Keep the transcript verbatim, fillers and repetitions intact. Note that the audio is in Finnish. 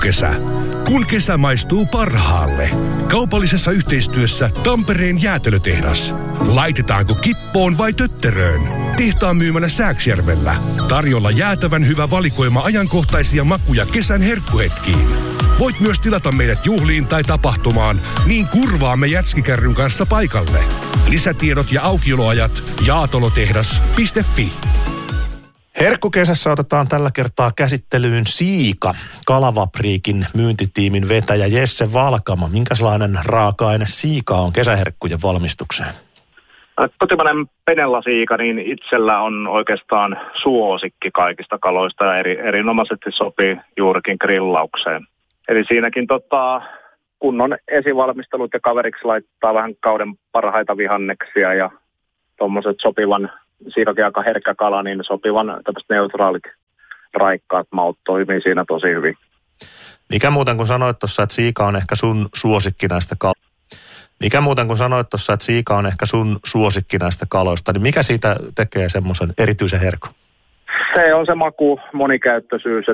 Herkkukesä. Kun kesä maistuu parhaalle. Kaupallisessa yhteistyössä Tampereen jäätelötehdas. Laitetaanko kippoon vai tötteröön? Tehtaan myymänä Sääksjärvellä. Tarjolla jäätävän hyvä valikoima ajankohtaisia makuja kesän herkkuhetkiin. Voit myös tilata meidät juhliin tai tapahtumaan, niin kurvaamme jätskikärryn kanssa paikalle. Lisätiedot ja aukioloajat jaatolotehdas piste fi. Herkkukesässä otetaan tällä kertaa käsittelyyn Siika, Kalavapriikin myyntitiimin vetäjä Jesse Valkama. Minkälainen raaka-aine Siika on kesäherkkujen valmistukseen? Kotimainen penellasiika niin itsellä on oikeastaan suosikki kaikista kaloista ja eri, erinomaisesti sopii juurikin grillaukseen. Eli siinäkin tota, kunnon esivalmistelut ja kaveriksi laittaa vähän kauden parhaita vihanneksia ja tuommoiset sopivan, siikakin aika herkkä kala, niin sopivan tämmöiset neutraalit raikkaat maut toimii siinä tosi hyvin. Mikä muuten kun sanoit tuossa, että Siika on ehkä sun suosikki näistä kaloista, mikä muuten kun sanoit tuossa, että Siika on ehkä sun suosikki näistä kaloista, niin mikä siitä tekee semmoisen erityisen herkun? Se on se maku, monikäyttöisyys,